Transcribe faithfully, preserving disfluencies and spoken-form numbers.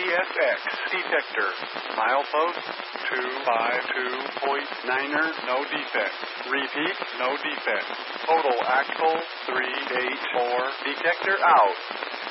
S X detector. Milepost two five two point niner, no defect. Repeat, no defect. Total axle three eight four, detector out.